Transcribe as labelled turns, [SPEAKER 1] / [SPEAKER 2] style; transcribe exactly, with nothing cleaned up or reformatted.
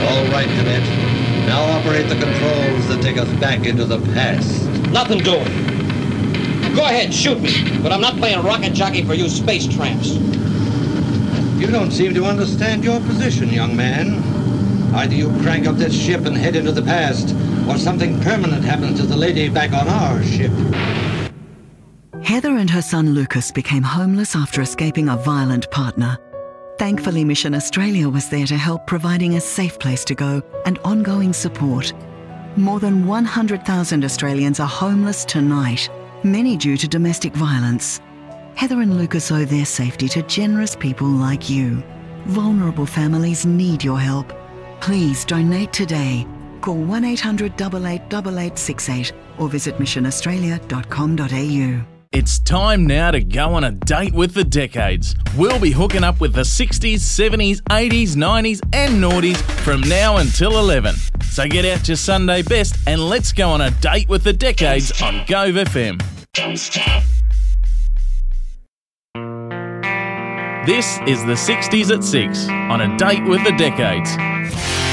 [SPEAKER 1] All right, Cadet. Now operate the controls that take us back into the past.
[SPEAKER 2] Nothing doing. Go ahead, shoot me, but I'm not playing rocket jockey for you space tramps.
[SPEAKER 1] You don't seem to understand your position, young man. Either you crank up this ship and head into the past, or something permanent happens to the lady back on our ship.
[SPEAKER 3] Heather and her son Lucas became homeless after escaping a violent partner. Thankfully, Mission Australia was there to help, providing a safe place to go and ongoing support. More than one hundred thousand Australians are homeless tonight, many due to domestic violence. Heather and Lucas owe their safety to generous people like you. Vulnerable families need your help. Please donate today. Call one eight hundred, eight eight eight, eight six eight or visit mission australia dot com dot a u.
[SPEAKER 4] It's time now to go on a date with the decades. We'll be hooking up with the sixties, seventies, eighties, nineties and noughties from now until eleven. So get out your Sunday best and let's go on a date with the decades on Gove F M. This is the sixties at six on a date with the decades.